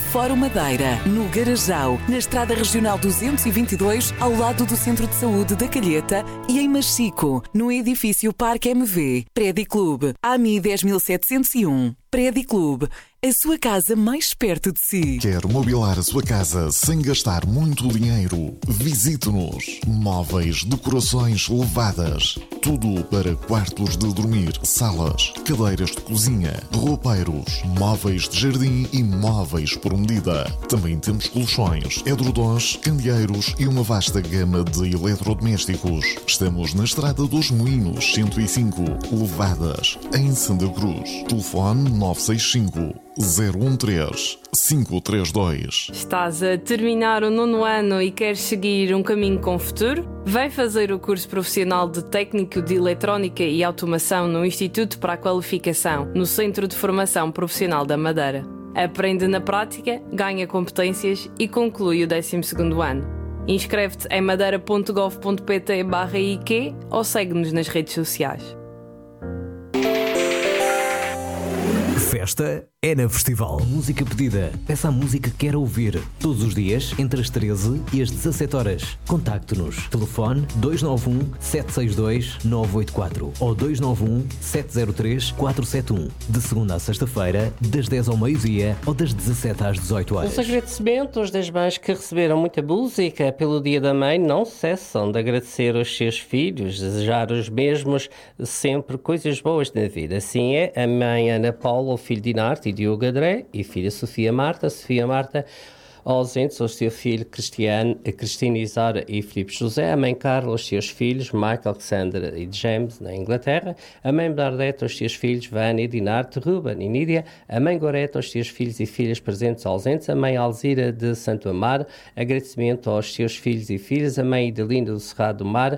Fórum Madeira, no Garajal, na Estrada Regional 222, ao lado do Centro de Saúde da Calheta, e em Machico, no edifício Parque MV, Prédio Clube, AMI 10701. Prédio Clube, a sua casa mais perto de si. Quer mobilar a sua casa sem gastar muito dinheiro? Visite-nos. Móveis, decorações elevadas. Tudo para quartos de dormir, salas, cadeiras de cozinha, roupeiros, móveis de jardim e móveis por medida. Também temos colchões, edredons, candeeiros e uma vasta gama de eletrodomésticos. Estamos na Estrada dos Moinhos 105, Levadas, em Santa Cruz. Telefone 965 013 532. Estás a terminar o 9º ano e queres seguir um caminho com futuro? Vem fazer o curso profissional de Técnico de Eletrónica e Automação no Instituto para a Qualificação, no Centro de Formação Profissional da Madeira. Aprende na prática, ganha competências e conclui o 12º ano. Inscreve-te em madeira.gov.pt/IQ ou segue-nos nas redes sociais. Festa é na Festival. Música pedida. Peça a música que quer ouvir. Todos os dias, entre as 13 e as 17 horas. Contacte-nos. Telefone 291-762-984 ou 291-703-471. De segunda à sexta-feira, das 10 ao meio-dia ou das 17 às 18 horas. Os agradecimentos das mães que receberam muita música pelo Dia da Mãe não cessam de agradecer aos seus filhos, desejar os mesmos sempre coisas boas na vida. Assim é a mãe Ana Paula, o filho Dinarte e Diogo André, e filha Sofia Marta, ausentes, o seu filho Cristina Isara e Filipe José, a mãe Carla, os seus filhos Michael, Alexander e James, na Inglaterra, a mãe Bernadette, os seus filhos Vânia, Dinarte, Ruben e Nídia, a mãe Goreta, os seus filhos e filhas presentes ausentes, a mãe Alzira de Santo Amaro, agradecimento aos seus filhos e filhas, a mãe Idelinda do Cerrado do Mar,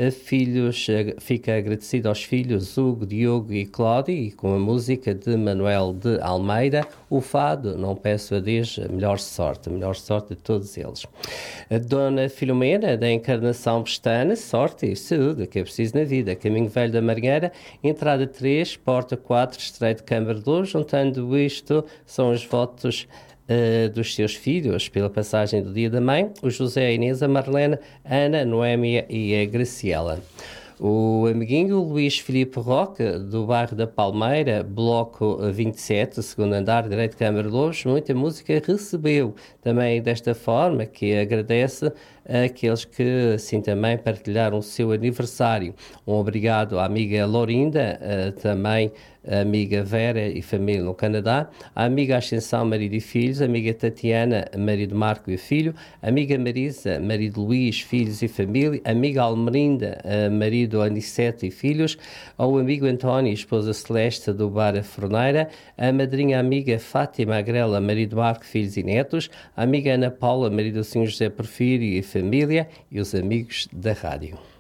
fica agradecido aos filhos Hugo, Diogo e Cláudio, e com a música de Manuel de Almeida, o fado, não peço a Deus a melhor sorte de todos eles. A Dona Filomena, da Encarnação Pestana, sorte e saúde, que é preciso na vida. Caminho Velho da Marinheira, entrada 3, porta 4, Estreito de Câmara 2, juntando isto, são os votos dos seus filhos pela passagem do Dia da Mãe, o José, a Inês, a Marlene, a Ana, a Noémia e a Graciela. O amiguinho Luís Filipe Roque, do bairro da Palmeira, bloco 27, segundo andar, direito de Câmara de Lobos, muita música recebeu. Também desta forma que agradece àqueles que assim também partilharam o seu aniversário. Um obrigado à amiga Lorinda, também a amiga Vera e família no Canadá, a amiga Ascensão, marido e filhos, a amiga Tatiana, marido Marco e filho, a amiga Marisa, marido Luís, filhos e família, a amiga Almerinda, marido Aniceto e filhos, ao amigo António, esposa Celeste do Bar a Forneira, a madrinha amiga Fátima Agrela, marido Marco, filhos e netos, a amiga Ana Paula, marido do Sr. José Porfírio e família, e os amigos da rádio.